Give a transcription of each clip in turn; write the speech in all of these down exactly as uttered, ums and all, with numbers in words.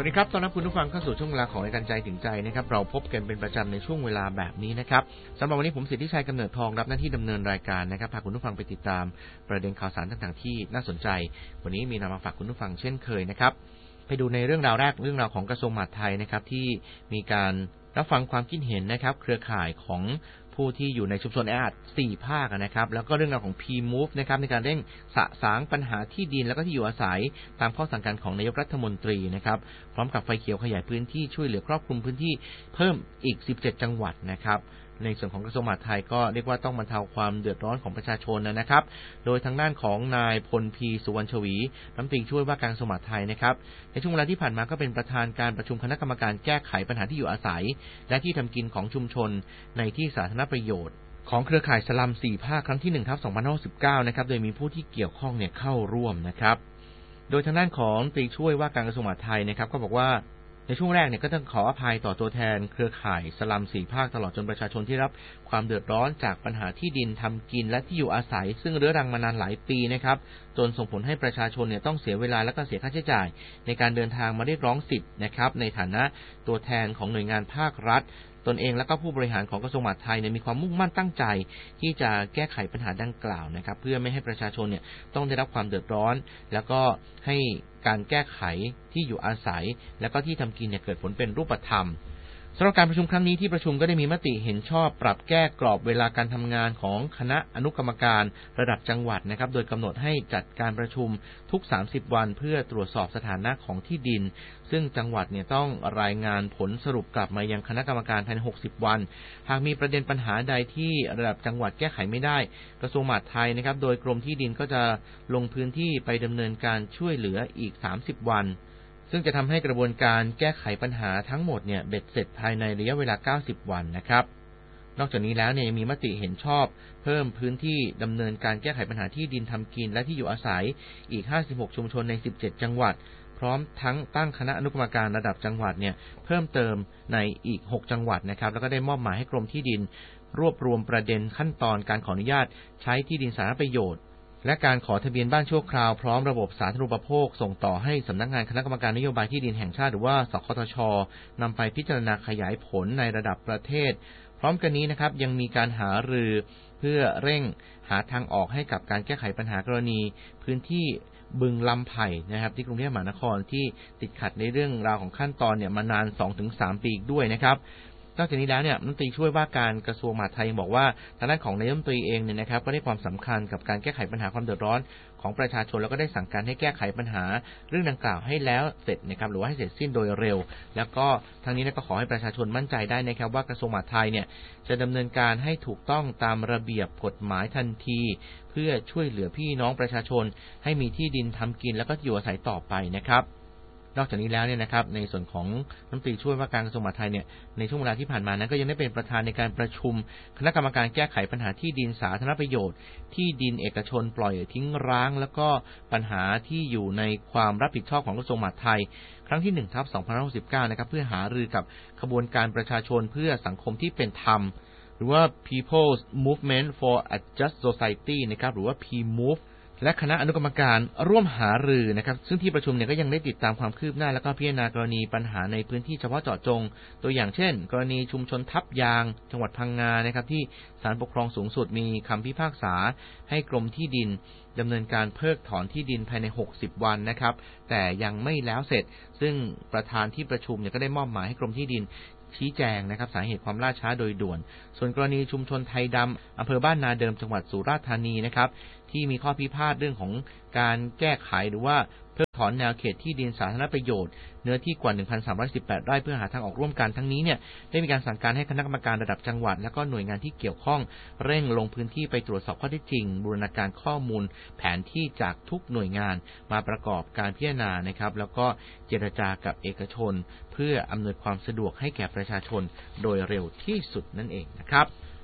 วัสดีครับต้อนรับคุณผู้ฟังเข้าสู่ช่วงเวลาของรายการใจถึงใจนะครับเราพบกันเป็นประจำในช่วงเวลาแบบนี้นะครับสำหรับวันนี้ผมสิทธิชัยกำเนิดทองรับหน้าที่ดำเนินรายการนะครับพาคุณผู้ฟังไปติดตามประเด็นข่าวสารต่างๆที่น่าสนใจวันนี้มีนำมาฝากคุณผู้ฟังเช่นเคยนะครับไปดูในเรื่องราวแรกเรื่องราวของกระทรวงมหาดไทยนะครับที่มีการรับฟังความคิดเห็นนะครับเครือข่ายของผู้ที่อยู่ในชุมชนแออัดสี่ภาคนะครับแล้วก็เรื่องราวของ พี มูฟ นะครับในการเร่งสะสางปัญหาที่ดินแล้วก็ที่อยู่อาศัยตามข้อสั่งการของนายกรัฐมนตรีนะครับพร้อมกับไฟเขียวขยายพื้นที่ช่วยเหลือครอบคลุมพื้นที่เพิ่มอีกสิบเจ็ดจังหวัดนะครับในส่วนของกระทรวงมหาดไทยก็เรียกว่าต้องบรรเทาความเดือดร้อนของประชาชนนะครับโดยทางด้านของนายพลพีสุวรรณชวีรัฐมนตรีช่วยว่าการกระทรวงมหาดไทยนะครับในช่วงเวลาที่ผ่านมาก็เป็นประธานการประชุมคณะกรรมการแก้ไขปัญหาที่อยู่อาศัยและที่ทำกินของชุมชนในที่สาธารณประโยชน์ของเครือข่ายสลัมสี่ภาคครั้งที่หนึ่งทับสองพันห้าร้อยสิบเก้านะครับโดยมีผู้ที่เกี่ยวข้องเนี่ยเข้าร่วมนะครับโดยทางด้านของรัฐมนตรีช่วยว่าการกระทรวงมหาดไทยนะครับก็บอกว่าในช่วงแรกเนี่ยก็ต้องขออภัยต่อตัวแทนเครือข่ายสลัมสี่ภาคตลอดจนประชาชนที่รับความเดือดร้อนจากปัญหาที่ดินทำกินและที่อยู่อาศัยซึ่งเรื้อรังมานานหลายปีนะครับจนส่งผลให้ประชาชนเนี่ยต้องเสียเวลาและก็เสียค่าใช้จ่ายในการเดินทางมาเรียกร้องสิทธิ์นะครับในฐานะตัวแทนของหน่วยงานภาครัฐตนเองและก็ผู้บริหารของกระทรวงมหาดไทยเนี่ยมีความมุ่งมั่นตั้งใจที่จะแก้ไขปัญหาดังกล่าวนะครับเพื่อไม่ให้ประชาชนเนี่ยต้องได้รับความเดือดร้อนแล้วก็ให้การแก้ไขที่อยู่อาศัยแล้วก็ที่ทำกินเนี่ยเกิดผลเป็นรูปธรรมสำหรับการประชุมครั้งนี้ที่ประชุมก็ได้มีมติเห็นชอบปรับแก้กรอบเวลาการทำงานของคณะอนุกรรมการระดับจังหวัดนะครับโดยกำหนดให้จัดการประชุมทุกสามสิบวันเพื่อตรวจสอบสถานะของที่ดินซึ่งจังหวัดเนี่ยต้องรายงานผลสรุปกลับมายังคณะกรรมการภายในหกสิบวันหากมีประเด็นปัญหาใดที่ระดับจังหวัดแก้ไขไม่ได้กระทรวงมหาดไทยนะครับโดยกรมที่ดินก็จะลงพื้นที่ไปดำเนินการช่วยเหลืออีกสามสิบวันซึ่งจะทำให้กระบวนการแก้ไขปัญหาทั้งหมดเนี่ยเบ็ดเสร็จภายในระยะเวลาเก้าสิบวันนะครับนอกจากนี้แล้วเนี่ยยังมีมติเห็นชอบเพิ่มพื้นที่ดำเนินการแก้ไขปัญหาที่ดินทำกินและที่อยู่อาศัยอีกห้าสิบหกชุมชนในสิบเจ็ดจังหวัดพร้อมทั้งตั้งคณะอนุกรรมการระดับจังหวัดเนี่ยเพิ่มเติมในอีกหกจังหวัดนะครับแล้วก็ได้มอบหมายให้กรมที่ดินรวบรวมประเด็นขั้นตอนการขออนุญาตใช้ที่ดินสาธารณประโยชน์และการขอทะเบียนบ้านชั่วคราวพร้อมระบบสาธารณูปโภคส่งต่อให้สำนักงานคณะกรรมการนโยบายที่ดินแห่งชาติหรือว่าสคทช.นำไปพิจารณาขยายผลในระดับประเทศพร้อมกันนี้นะครับยังมีการหารือเพื่อเร่งหาทางออกให้กับการแก้ไขปัญหากรณีพื้นที่บึงลำไผ่นะครับที่กรุงเทพมหานครที่ติดขัดในเรื่องราวของขั้นตอนเนี่ยมานาน สองถึงสาม ปีอีกด้วยนะครับนอกจากนี้แล้วเนี่ยรัฐมนตรีช่วยว่าการกระทรวงมหาดไทยบอกว่าทางด้านของนายกรัฐมนตรีเองเนี่ยนะครับก็ได้ความสำคัญกับการแก้ไขปัญหาความเดือดร้อนของประชาชนแล้วก็ได้สั่งการให้แก้ไขปัญหาเรื่องดังกล่าวให้แล้วเสร็จนะครับหรือว่าให้เสร็จสิ้นโดยเร็วแล้วก็ทางนี้ก็ขอให้ประชาชนมั่นใจได้นะครับว่ากระทรวงมหาดไทยเนี่ยจะดำเนินการให้ถูกต้องตามระเบียบกฎหมายทันทีเพื่อช่วยเหลือพี่น้องประชาชนให้มีที่ดินทำกินแล้วก็อยู่อาศัยต่อไปนะครับนอกจากนี้แล้วเนี่ยนะครับในส่วนของรัฐมนตรีช่วยว่าการกระทรวงมหาดไทยเนี่ยในช่วงเวลาที่ผ่านมานั้นก็ยังได้เป็นประธานในการประชุมคณะกรรมการแก้ไขปัญหาที่ดินสาธารณประโยชน์ที่ดินเอกชนปล่อยทิ้งร้างแล้วก็ปัญหาที่อยู่ในความรับผิดชอบของกระทรวงมหาดไทยครั้งที่หนึ่งทับสองพันห้าร้อยหกสิบเก้านะครับเพื่อหารือกับขบวนการประชาชนเพื่อสังคมที่เป็นธรรมหรือว่า People's Movement for a Just Society นะครับหรือว่า พี มูฟและคณะอนุกรรมการร่วมหารือนะครับซึ่งที่ประชุมเนี่ยก็ยังได้ติดตามความคืบหน้าและก็พิจารณากรณีปัญหาในพื้นที่เฉพาะเจาะจงตัวอย่างเช่นกรณีชุมชนทับยางจังหวัดพังงานะครับที่ศาลปกครองสูงสุดมีคำพิพากษาให้กรมที่ดินดำเนินการเพิกถอนที่ดินภายในหกสิบวันนะครับแต่ยังไม่แล้วเสร็จซึ่งประธานที่ประชุมเนี่ยก็ได้มอบหมายให้กรมที่ดินชี้แจงนะครับสาเหตุความล่าช้าโดยด่วนส่วนกรณีชุมชนไทยดำอำเภอบ้านนาเดิมจังหวัดสุราษฎร์ธานีนะครับที่มีข้อพิพาทเรื่องของการแก้ไขหรือว่าเพิกถอนแนวเขตที่ดินสาธารณประโยชน์เนื้อที่กว่า หนึ่งพันสามร้อยสิบแปด ไร่เพื่อหาทางออกร่วมกันทั้งนี้เนี่ยได้มีการสั่งการให้คณะกรรมการระดับจังหวัดและก็หน่วยงานที่เกี่ยวข้องเร่งลงพื้นที่ไปตรวจสอบข้อเท็จจริงบูรณาการข้อมูลแผนที่จากทุกหน่วยงานมาประกอบการพิจารณานะครับแล้วก็เจรจากับเอกชนเพื่ออำนวยความสะดวกให้แก่ประชาชนโดยเร็วที่สุดนั่นเองนะครับที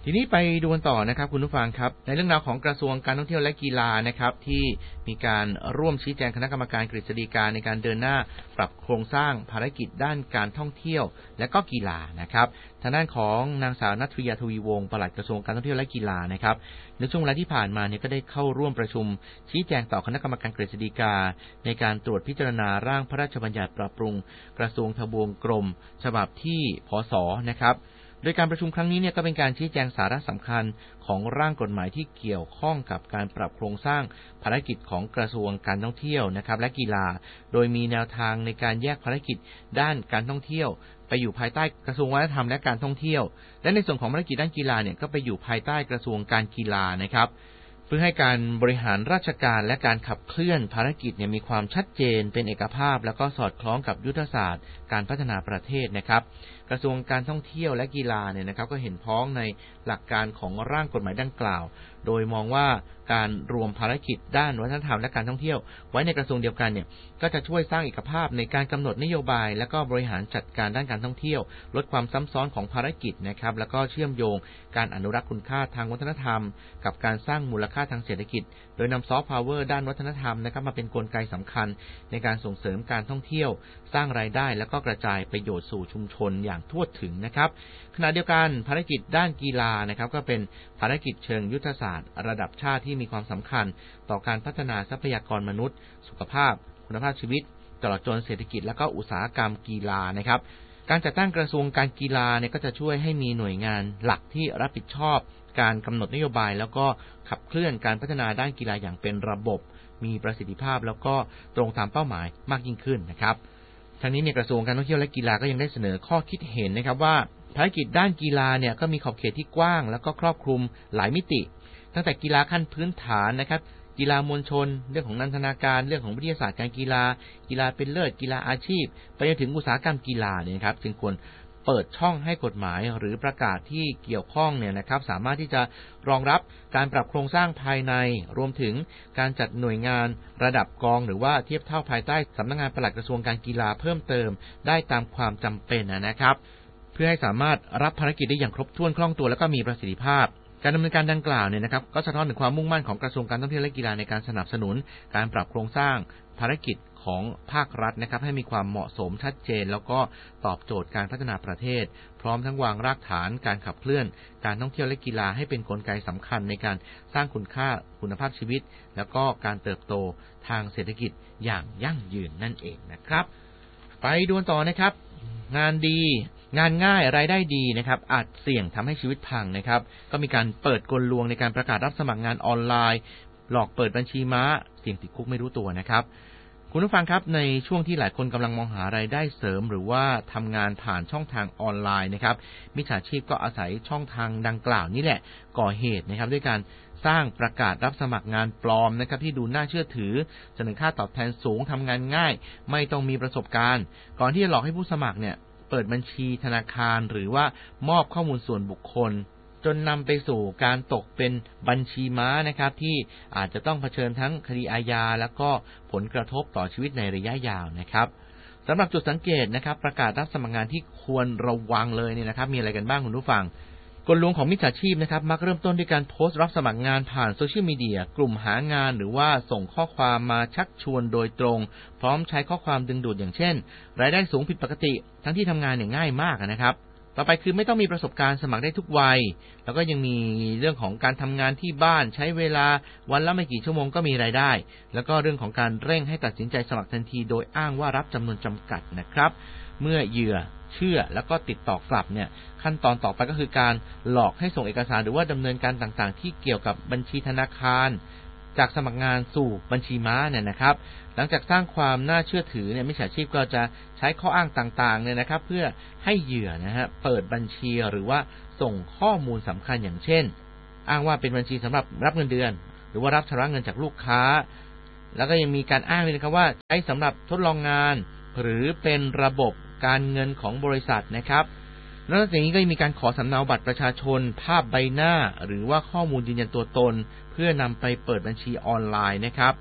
ทีนี้ไปดูกันต่อนะครับคุณผู้ฟังครับในเรื่องราวของกระทรวงการท่องเที่ยวและกีฬานะครับที่มีการร่วมชี้แจงคณะกรรมการกฤษฎีกาในการเดินหน้าปรับโครงสร้างภารกิจด้านการท่องเที่ยวและก็กีฬานะครับทางด้านของนางสาวณัฐยาทวีวงศ์ปลัดกระทรวงการท่องเที่ยวและกีฬานะครับในช่วงเวลาที่ผ่านมาเนี่ยก็ได้เข้าร่วมประชุมชี้แจงต่อคณะกรรมการกฤษฎีกาในการตรวจพิจารณาร่างพระราชบัญญัติปรับปรุงกระทรวงทบวงกรมฉบับที่พศนะครับโดยการประชุมครั้งนี้เนี่ยก็เป็นการชี้แจงสาระสำคัญของร่างกฎหมายที่เกี่ยวข้องกับการปรับโครงสร้างภารกิจของกระทรวงการท่องเที่ยวนะครับและกีฬาโดยมีแนวทางในการแยกภารกิจด้านการท่องเที่ยวไปอยู่ภายใต้กระทรวงวัฒนธรรมและการท่องเที่ยวและในส่วนของภารกิจด้านกีฬาเนี่ยก็ไปอยู่ภายใต้กระทรวงการกีฬานะครับเพื่อให้การบริหารราชการและการขับเคลื่อนภารกิจเนี่ยมีความชัดเจนเป็นเอกภาพแล้วก็สอดคล้องกับยุทธศาสตร์การพัฒนาประเทศนะครับกระทรวงการท่องเที่ยวและกีฬาเนี่ยนะครับก็เห็นพ้องในหลักการของร่างกฎหมายดังกล่าวโดยมองว่าการรวมภารกิจด้านวัฒนธรรมและการท่องเที่ยวไว้ในกระทรวงเดียวกันเนี่ยก็จะช่วยสร้างเอกภาพในการกำหนดนโยบายและก็บริหารจัดการด้านการท่องเที่ยวลดความซ้ำซ้อนของภารกิจนะครับแล้วก็เชื่อมโยงการอนุรักษ์คุณค่าทางวัฒนธรรมกับการสร้างมูลค่าทางเศรษฐกิจโดยนำซอฟต์พาวเวอร์ด้านวัฒนธรรมนะครับมาเป็นกลไกสำคัญในการส่งเสริมการท่องเที่ยวสร้างรายได้และก็กระจายประโยชน์สู่ชุมชนอย่างทั่วถึงนะครับขณะเดียวกันภารกิจด้านกีฬานะครับก็เป็นภารกิจเชิงยุทธศาสตร์ระดับชาติที่มีความสำคัญต่อการพัฒนาทรัพยากรมนุษย์สุขภาพคุณภาพชีวิตตลอดจนเศรษฐกิจและก็อุตสาหกรรมกีฬานะครับการจัดตั้งกระทรวงการกีฬาเนี่ยก็จะช่วยให้มีหน่วยงานหลักที่รับผิดชอบการกำหนดนโยบายแล้วก็ขับเคลื่อนการพัฒนาด้านกีฬาอย่างเป็นระบบมีประสิทธิภาพแล้วก็ตรงตามเป้าหมายมากยิ่งขึ้นนะครับทั้งนี้เนี่ยกระทรวงการท่องเที่ยวและกีฬาก็ยังได้เสนอข้อคิดเห็นนะครับว่าภารกิจด้านกีฬาเนี่ยก็มีขอบเขตที่กว้างแล้วก็ครอบคลุมหลายมิติตั้งแต่กีฬาขั้นพื้นฐานนะครับกีฬามวลชนเรื่องของนันทนาการเรื่องของวิทยาศาสตร์การกีฬากีฬาเป็นเลิศกีฬาอาชีพไปจนถึงอุตสาหกรรมกีฬาเนี่ยครับจึงควรเปิดช่องให้กฎหมายหรือประกาศที่เกี่ยวข้องเนี่ยนะครับสามารถที่จะรองรับการปรับโครงสร้างภายในรวมถึงการจัดหน่วยงานระดับกองหรือว่าเทียบเท่าภายใต้สำนักงานปลัดกระทรวงการกีฬาเพิ่มเติมได้ตามความจำเป็นนะครับเพื่อให้สามารถรับภารกิจได้อย่างครบถ้วนคล่องตัวและก็มีประสิทธิภาพการดำเนินการดังกล่าวเนี่ยนะครับก็สะท้อนถึงความมุ่งมั่นของกระทรวงการท่องเที่ยวและกีฬาในการสนับสนุนการปรับโครงสร้างภารกิจของภาครัฐนะครับให้มีความเหมาะสมชัดเจนแล้วก็ตอบโจทย์การพัฒนาประเทศพร้อมทั้งวางรากฐานการขับเคลื่อนการท่องเที่ยวและกีฬาให้เป็นกลไกสำคัญในการสร้างคุณค่าคุณภาพชีวิตแล้วก็การเติบโตทางเศรษฐกิจอย่างยั่งยืนนั่นเองนะครับไปดูต่อนะครับงานดีงานง่ายรายได้ดีนะครับอาจเสี่ยงทำให้ชีวิตพังนะครับก็มีการเปิดกลลวงในการประกาศรับสมัครงานออนไลน์หลอกเปิดบัญชีม้าเสี่ยงติดคุกไม่รู้ตัวนะครับคุณผู้ฟังครับในช่วงที่หลายคนกำลังมองหารายได้เสริมหรือว่าทำงานผ่านช่องทางออนไลน์นะครับมิจฉาชีพก็อาศัยช่องทางดังกล่าวนี่แหละก่อเหตุนะครับด้วยการสร้างประกาศรับสมัครงานปลอมนะครับที่ดูน่าเชื่อถือเสนอค่าตอบแทนสูงทำงานง่ายไม่ต้องมีประสบการณ์ก่อนที่จะหลอกให้ผู้สมัครเนี่ยเปิดบัญชีธนาคารหรือว่ามอบข้อมูลส่วนบุคคลจนนำไปสู่การตกเป็นบัญชีม้านะครับที่อาจจะต้องเผชิญทั้งคดีอาญาแล้วก็ผลกระทบต่อชีวิตในระยะยาวนะครับสำหรับจุดสังเกตนะครับประกาศรับสมัครงานที่ควรระวังเลยเนี่ยนะครับมีอะไรกันบ้างคุณผู้ฟังกลลวงของมิจฉาชีพนะครับมักเริ่มต้นด้วยการโพสต์รับสมัครงานผ่านโซเชียลมีเดียกลุ่มหางานหรือว่าส่งข้อความมาชักชวนโดยตรงพร้อมใช้ข้อความดึงดูดอย่างเช่นรายได้สูงผิดปกติทั้งที่ทำงานเนี่ยง่ายมากนะครับต่อไปคือไม่ต้องมีประสบการณ์สมัครได้ทุกวัยแล้วก็ยังมีเรื่องของการทำงานที่บ้านใช้เวลาวันละไม่กี่ชั่วโมงก็มีรายได้แล้วก็เรื่องของการเร่งให้ตัดสินใจสมัครทันทีโดยอ้างว่ารับจำนวนจำกัดนะครับเมื่อเหยื่อเชื่อแล้วก็ติดต่อกลับเนี่ยขั้นตอนต่อไปก็คือการหลอกให้ส่งเอกสารหรือว่าดำเนินการต่างๆที่เกี่ยวกับบัญชีธนาคารจากสมัครงานสู่บัญชีม้าเนี่ยนะครับหลังจากสร้างความน่าเชื่อถือเนี่ยมิจฉาชีพก็จะใช้ข้ออ้างต่างๆเนี่ยนะครับเพื่อให้เหยื่อนะฮะเปิดบัญชีหรือว่าส่งข้อมูลสำคัญอย่างเช่นอ้างว่าเป็นบัญชีสำหรับรับเงินเดือนหรือว่ารับชำระเงินจากลูกค้าแล้วก็ยังมีการอ้างเลยนะครับว่าใช้สำหรับทดลองงานหรือเป็นระบบการเงินของบริษัทนะครับนอกจากนี้ก็ยังมีการขอสำเนาบัตรประชาชนภาพใบหน้าหรือว่าข้อมูลยืนยันตัวตนเพื่อนำไปเปิดบัญชีออนไลน์นะครับ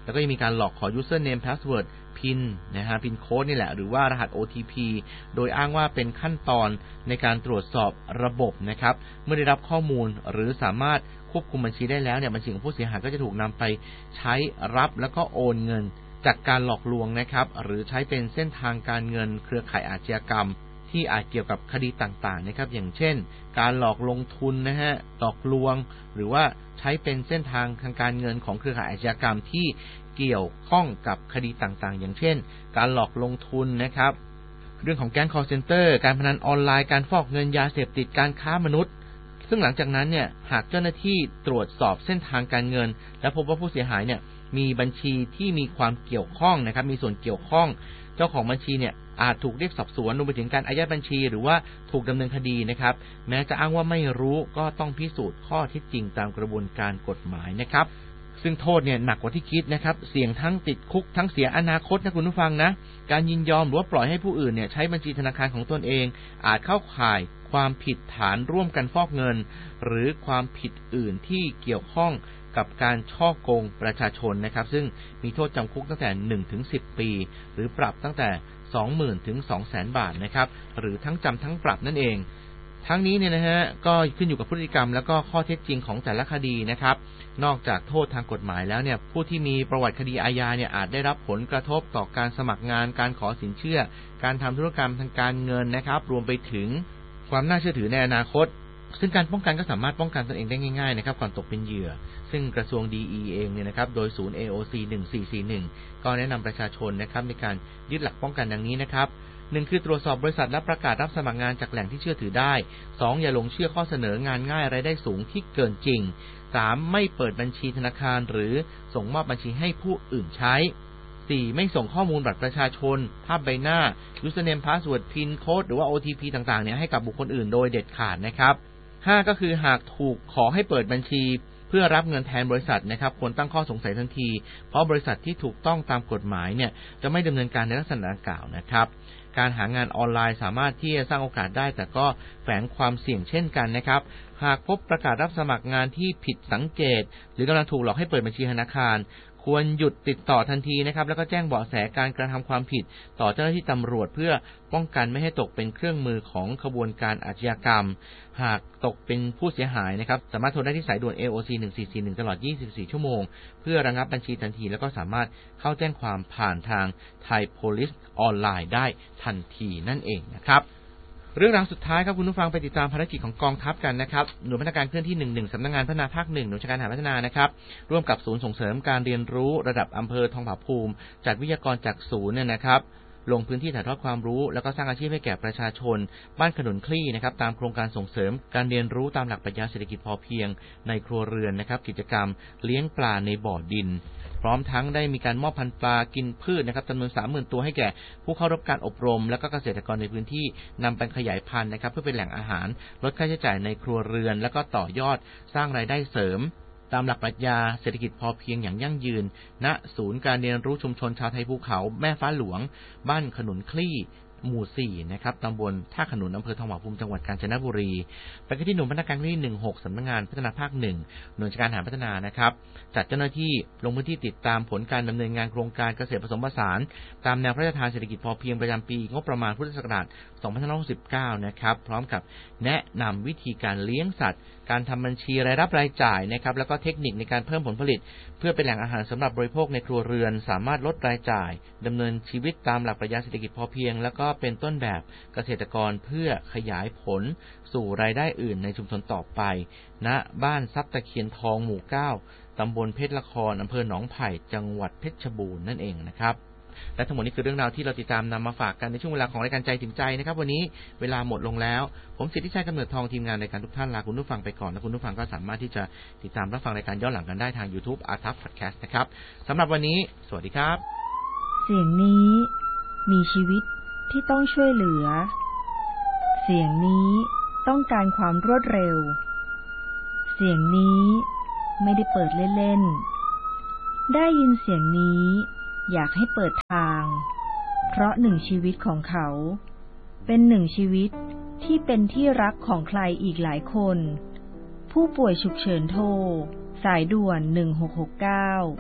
แล้วก็ยังมีการหลอกขอ username password พินนะฮะพินโค้ดนี่แหละหรือว่ารหัส โอ ที พี โดยอ้างว่าเป็นขั้นตอนในการตรวจสอบระบบนะครับเมื่อได้รับข้อมูลหรือสามารถควบคุมบัญชีได้แล้วเนี่ยบัญชีของผู้เสียหายก็จะถูกนำไปใช้รับแล้วก็โอนเงินจากการหลอกลวงนะครับหรือใช้เป็นเส้นทางการเงินเครือข่ายอาชญากรรมที่อาจเกี่ยวกับคดีต่างๆนะครับอย่างเช่นการหลอกลงทุนนะฮะหลอกลวงหรือว่าใช้เป็นเส้นทางทางการเงินของเครือข่ายอาชญากรรมที่เกี่ยวข้องกับคดีต่างๆอย่างเช่นการหลอกลงทุนนะครับเรื่องของแก๊ง call center การพนันออนไลน์การฟอกเงินยาเสพติดการค้ามนุษย์ซึ่งหลังจากนั้นเนี่ยหากเจ้าหน้าที่ตรวจสอบเส้นทางการเงินและพบว่าผู้เสียหายเนี่ยมีบัญชีที่มีความเกี่ยวข้องนะครับมีส่วนเกี่ยวข้องเจ้าของบัญชีเนี่ยอาจถูกเรียกสอบสวนรวมไปถึงการอายัดบัญชีหรือว่าถูกดำเนินคดีนะครับแม้จะอ้างว่าไม่รู้ก็ต้องพิสูจน์ข้อเท็จจริงตามกระบวนการกฎหมายนะครับซึ่งโทษเนี่ยหนักกว่าที่คิดนะครับเสี่ยงทั้งติดคุกทั้งเสียอนาคตนะคุณผู้ฟังนะการยินยอมหรือว่าปล่อยให้ผู้อื่นเนี่ยใช้บัญชีธนาคารของตนเองอาจเข้าข่ายความผิดฐานร่วมกันฟอกเงินหรือความผิดอื่นที่เกี่ยวข้องกับการฉ้อโกงประชาชนนะครับซึ่งมีโทษจำคุกตั้งแต่ หนึ่งถึงสิบ ปีหรือปรับตั้งแต่ สองหมื่น ถึง สองแสน บาทนะครับหรือทั้งจำทั้งปรับนั่นเองทั้งนี้เนี่ยนะฮะก็ขึ้นอยู่กับพฤติกรรมแล้วก็ข้อเท็จจริงของแต่ละคดีนะครับนอกจากโทษทางกฎหมายแล้วเนี่ยผู้ที่มีประวัติคดีอาญาเนี่ยอาจได้รับผลกระทบต่อการสมัครงานการขอสินเชื่อการทำธุรกรรมทางการเงินนะครับรวมไปถึงความน่าเชื่อถือในอนาคตซึ่งการป้องกันก็สามารถป้องกันตนเองได้ง่ายๆนะครับก่อนตกเป็นเหยื่อซึ่งกระทรวง ดี อี เองเนี่ยนะครับโดยศูนย์ เอ โอ ซี หนึ่งสี่สี่หนึ่งก็แนะนำประชาชนนะครับในการยึดหลักป้องกันดังนี้นะครับหนึ่งคือตรวจสอบบริษัทและประกาศรับสมัครงานจากแหล่งที่เชื่อถือได้สองอย่าหลงเชื่อข้อเสนองานง่ายรายได้สูงที่เกินจริงสามไม่เปิดบัญชีธนาคารหรือส่งมอบบัญชีให้ผู้อื่นใช้สี่ไม่ส่งข้อมูลบัตรประชาชนภาพใบหน้า username password พินโค้ดหรือว่า โอ ที พี ต่างๆเนี่ยให้กับบุคคลอื่นโดยเด็ดขาดนะครับห้าก็คือหากถูกขอให้เปิดบัญชีเพื่อรับเงินแทนบริษัทนะครับควรตั้งข้อสงสัยทันทีเพราะบริษัทที่ถูกต้องตามกฎหมายเนี่ยจะไม่ดำเนินการในลักษณะดังกล่าวนะครับการหางานออนไลน์สามารถที่จะสร้างโอกาสได้แต่ก็แฝงความเสี่ยงเช่นกันนะครับหากพบประกาศรับสมัครงานที่ผิดสังเกตหรือกำลังถูกหลอกให้เปิดบัญชีธนาคารควรหยุดติดต่อทันทีนะครับแล้วก็แจ้งเบาะแสการกระทำความผิดต่อเจ้าหน้าที่ตำรวจเพื่อป้องกันไม่ให้ตกเป็นเครื่องมือของขบวนการอาชญากรรมหากตกเป็นผู้เสียหายนะครับสามารถโทรได้ที่สายด่วน เอ โอ ซี หนึ่งสี่สี่หนึ่งตลอดยี่สิบสี่ชั่วโมงเพื่อระงับบัญชีทันทีแล้วก็สามารถเข้าแจ้งความผ่านทาง Thai Police ออนไลน์ได้ทันทีนั่นเองนะครับเรื่องราวสุดท้ายครับคุณผู้ฟังไปติดตามภารกิจของกองทัพกันนะครับหน่วยพัฒนาการเคลื่อนที่หนึ่งหนึ่งสำนักงานพัฒนาภาคหนึ่งหน่วยราชการทหารพัฒนานะครับร่วมกับศูนย์ส่งเสริมการเรียนรู้ระดับอำเภอทองผาภูมิจัดวิทยากรจากศูนย์เนี่ยนะครับลงพื้นที่ถ่ายทอดความรู้แล้วก็สร้างอาชีพให้แก่ประชาชนบ้านขนุนคลี่นะครับตามโครงการส่งเสริมการเรียนรู้ตามหลักปรัชญาเศรษฐกิจพอเพียงในครัวเรือนนะครับกิจกรรมเลี้ยงปลาในบ่อดินพร้อมทั้งได้มีการมอบพันธุ์ปลากินพืชนะครับจำนวน สามหมื่น ตัวให้แก่ผู้เข้ารับการอบรมและก็เกษตรกรในพื้นที่นำไปขยายพันธุ์นะครับเพื่อเป็นแหล่งอาหารลดค่าใช้จ่ายในครัวเรือนแล้วก็ต่อยอดสร้างรายได้เสริมตามหลักปรัชญาเศรษฐกิจพอเพียงอย่างยั่งยืนณศูนย์การเรียนรู้ชุมชนชาวไทยภูเขาแม่ฟ้าหลวงบ้านขนุนคลี่หมู่สี่นะครับตำบลท่าขนุนอำเภอทองผาภูมิจังหวัดกาญจนบุรีไปที่หน่วยพัฒนาการที่หนึ่งหกสำนักงานพัฒนาภาคหนึ่งหน่วยราชการทหารพัฒนานะครับจัดเจ้าหน้าที่ลงพื้นที่ติดตามผลการดำเนินงานโครงการเกษตรผสมผสานตามแนวพระราชทานเศรษฐกิจพอเพียงประจำปีงบประมาณพุทธศักราชสองพันห้าร้อยหกสิบเก้านะครับพร้อมกับแนะนำวิธีการเลี้ยงสัตว์การทำบัญชีรายรับรายจ่ายนะครับแล้วก็เทคนิคในการเพิ่มผลผลิตเพื่อเป็นแหล่งอาหารสำหรับบริโภคในครัวเรือนสามารถลดรายจ่ายดำเนินชีวิตตามหลักปรัชญาเศรษฐกิจพอเพียงแล้วก็เป็นต้นแบบเกษตรกรเพื่อขยายผลสู่รายได้อื่นในชุมชนต่อไปณบ้านทรัพย์ตะเคียนทองหมู่เก้าตำบลเพชรละครอำเภอหนองไผ่จังหวัดเพชรบูรณ์นั่นเองนะครับและทั้งหมดนี้คือเรื่องราวที่เราติดตามนำมาฝากกันในช่วงเวลาของรายการใจถึงใจนะครับวันนี้เวลาหมดลงแล้วผมสิทธิชัยกำเนิดทองทีมงานรายการทุกท่านลาคุณผู้ฟังไปก่อนและคุณผู้ฟังก็สามารถที่จะติดตามรับฟังรายการย้อนหลังกันได้ทาง YouTube อาร์ ที เอ พี Podcast นะครับสำหรับวันนี้สวัสดีครับเสียงนี้มีชีวิตที่ต้องช่วยเหลือเสียงนี้ต้องการความรวดเร็วเสียงนี้ไม่ได้เปิดเล่นๆได้ยินเสียงนี้อยากให้เปิดทางเพราะหนึ่งชีวิตของเขาเป็นหนึ่งชีวิตที่เป็นที่รักของใครอีกหลายคนผู้ป่วยฉุกเฉินโทรสายด่วนหนึ่งหกหกเก้า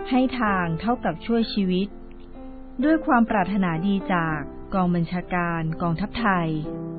ให้ทางเท่ากับช่วยชีวิตด้วยความปรารถนาดีจากกองบัญชาการกองทัพไทย